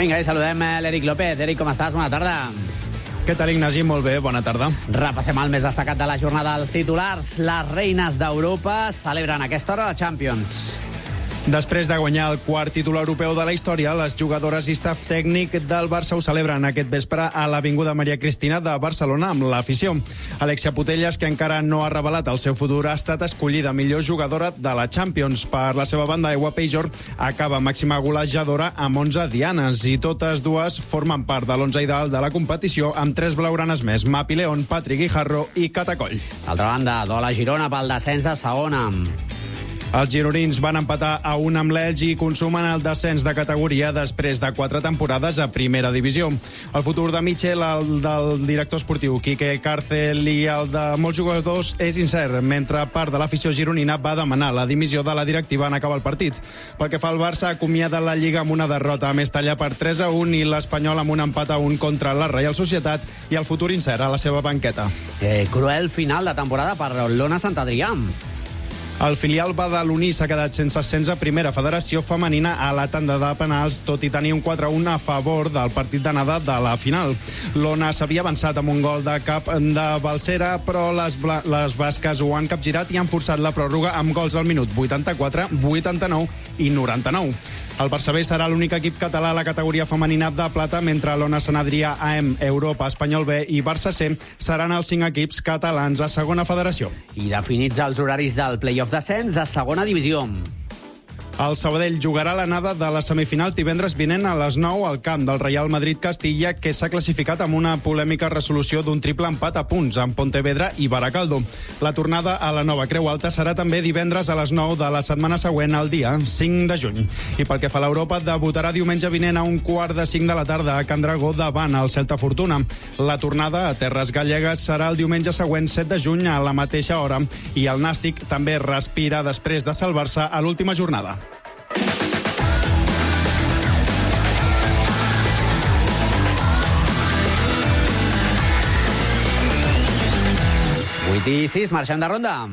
Vinga, i saludem l'Eric López. Eric, com estàs? Bona tarda. Què tal, Ignasi? Molt bé, bona tarda. Repassem el més destacat de la jornada dels titulars. Les reines d'Europa celebren a aquesta hora la Champions. Després de guanyar el quart títol europeu de la història, les jugadores i staff tècnic del Barça ho celebren aquest vespre a l'Avinguda Maria Cristina de Barcelona amb l'afició. Alexia Putellas, que encara no ha revelat el seu futur, ha estat escollida millor jugadora de la Champions. Per la seva banda, Ewa Pejor acaba màxima golejadora amb 11 dianes i totes dues formen part de l'11 ideal de la competició amb 3 blaugranes més: Mapi León, Patri Guijarro i Cata Coll. D'altra banda, Dola Girona pel descens a segona. Els gironins van empatar a 1 amb l'Elx i consumen el descens de categoria després de 4 temporades a primera divisió. El futur de Michel, el del director esportiu Quique Cárcel i el de molts jugadors és incert, mentre part de l'afició gironina va demanar la dimissió de la directiva en acabar el partit. Pel que fa al Barça, acomiada la Lliga amb una derrota a Mestalla per 3-1 i l'Espanyol amb un empat a 1 contra la Reial Societat i el futur incert a la seva banqueta. Cruel final de temporada per l'Ona Sant Adrià. El filial badaloní s'ha quedat sense ascens a primera federació femenina a la tanda de penals, tot i tenir un 4-1 a favor del partit d'anada de la final. L'Ona s'havia avançat amb un gol de cap de Balsera, però les basques ho han capgirat i han forçat la pròrroga amb gols al minut 84, 89 i 99. El Barça B serà l'únic equip català a la categoria femenina de plata, mentre l'Ona Sant Adrià, AM, Europa, Espanyol B i Barça C seran els 5 equips catalans a segona federació. I definits els horaris del play-off d'ascens a segona divisió. El Sabadell jugarà l'anada de les semifinals divendres vinent a les 9 al camp del Real Madrid-Castilla, que s'ha classificat amb una polèmica resolució d'un triple empat a punts amb Pontevedra i Baracaldo. La tornada a la nova Creu Alta serà també divendres a les 9 de la setmana següent, al dia 5 de juny. I pel que fa a l'Europa, debutarà diumenge vinent a 1:45 de la tarda a Can Dragó davant el Celta Fortuna. La tornada a Terres Gallegues serà el diumenge següent, 7 de juny, a la mateixa hora, i el Nàstic també respira després de salvar-se a l'última jornada. I 6, marxem de ronda.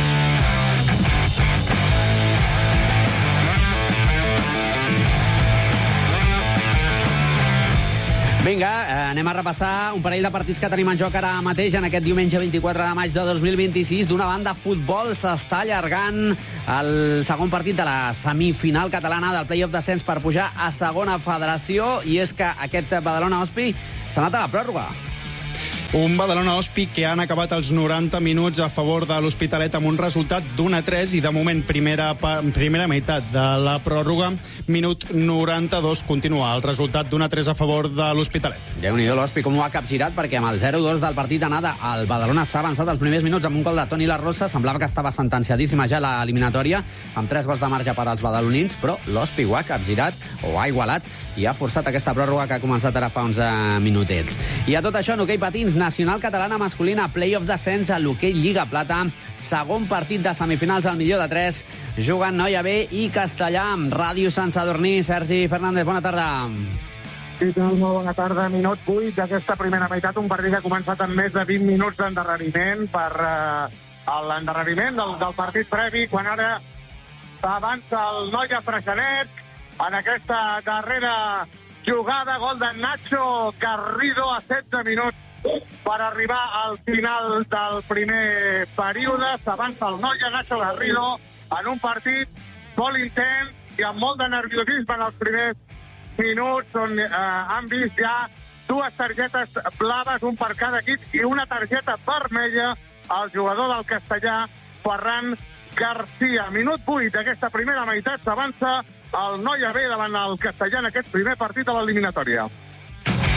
Vinga, anem a repassar un parell de partits que tenim en joc ara mateix en aquest diumenge 24 de maig de 2026. D'una banda, futbol, s'està allargant el segon partit de la semifinal catalana del play-off d'ascens per pujar a segona federació, i és que aquest Badalona-Ospi s'ha anat a la pròrroga. Un Badalona-Ospi que han acabat els 90 minuts a favor de l'Hospitalet amb un resultat d'1-3 i de moment primera meitat de la pròrroga, minut 92, continua el resultat d'1-3 a favor de l'Hospitalet. Déu-n'hi-do l'Ospi com ho ha capgirat, perquè amb el 0-2 del partit d'anada el Badalona s'ha avançat els primers minuts amb un gol de Toni La Rosa. Semblava que estava sentenciadíssima ja l'eliminatòria, amb 3 gols de marge per als badalonins, però l'Ospi ho ha capgirat, ho ha igualat i ha forçat aquesta pròrroga que ha començat ara fa uns minutets. I a tot això, en hoquei patins, Nacional Catalana masculina, play-off d'ascens a l'hoquei Lliga Plata, segon partit de semifinals al millor de 3, juguen Noia B i Castellà amb Ràdio Sant Sadurní. Sergi Fernández, bona tarda. Sí, molt bona tarda. Minut 8 d'aquesta primera meitat, un partit que ha començat amb més de 20 minuts d'endarreriment per l'endarreriment del partit previ, quan ara s'avança el Noia Freixenet en aquesta darrera jugada. Gol de Nacho Garrido a 16 minuts per arribar al final del primer període. S'avança el Noia, Nacho Garrido, en un partit molt intens i amb molt de nerviosisme en els primers minuts, on han vist ja 2 targetes blaves, un per cada equip, i una targeta vermella al jugador del Castellà, Ferran García. Minut 8 d'aquesta primera meitat, s'avança el Noia B davant el Castellà en aquest primer partit de l'eliminatòria.